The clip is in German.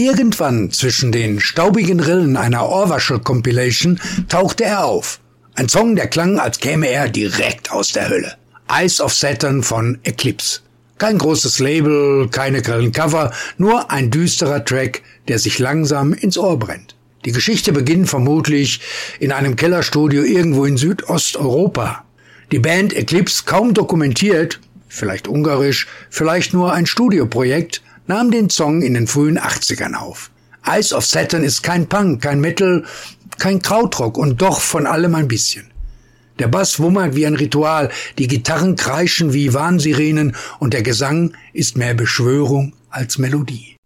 Irgendwann zwischen den staubigen Rillen einer Ohrwaschel-Compilation tauchte er auf. Ein Song, der klang, als käme er direkt aus der Hölle. Eyes of Saturn von Eclipse. Kein großes Label, keine grellen Cover, nur ein düsterer Track, der sich langsam ins Ohr brennt. Die Geschichte beginnt vermutlich in einem Kellerstudio irgendwo in Südosteuropa. Die Band Eclipse, kaum dokumentiert, vielleicht ungarisch, vielleicht nur ein Studioprojekt, nahm den Song in den frühen 80ern auf. Eyes of Saturn ist kein Punk, kein Metal, kein Krautrock und doch von allem ein bisschen. Der Bass wummert wie ein Ritual, die Gitarren kreischen wie Warnsirenen und der Gesang ist mehr Beschwörung als Melodie.